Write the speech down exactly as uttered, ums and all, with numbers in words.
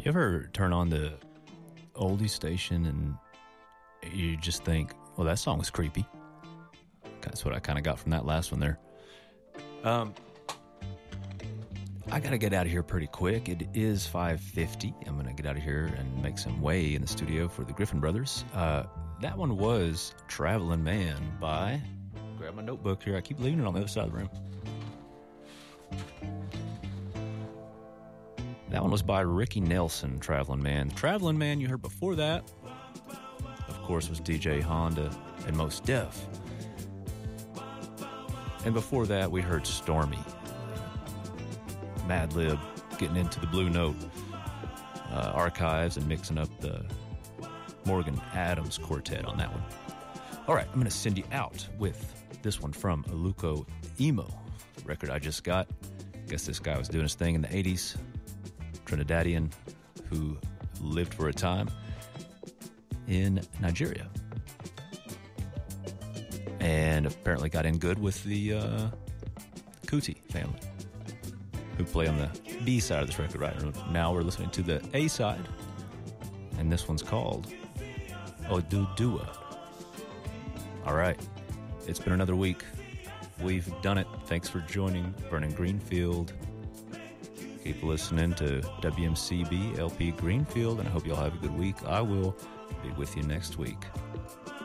You ever turn on the oldie station and you just think, well, that song was creepy? That's what I kind of got from that last one there. Um, I got to get out of here pretty quick. It is five fifty. I'm going to get out of here and make some way in the studio for the Griffin Brothers. Uh, that one was Traveling Man by... Grab my notebook here. I keep leaving it on the other side of the room. That one was by Ricky Nelson, Traveling Man. Traveling Man, you heard before that, of course, was D J Honda and Mos Def. And before that, we heard Stormy. Madlib getting into the Blue Note uh, archives and mixing up the Morgan Adams quartet on that one. All right, I'm going to send you out with this one from Aluko Emo, the record I just got. I guess this guy was doing his thing in the eighties. Trinidadian who lived for a time in Nigeria and apparently got in good with the uh, Kuti family, who play on the B side of this record right now. We're listening to the A side, and this one's called Odudua. All right, it's been another week. We've done it. Thanks for joining Vernon Greenfield. Keep listening to W M C B L P Greenfield, and I hope you all have a good week. I will be with you next week.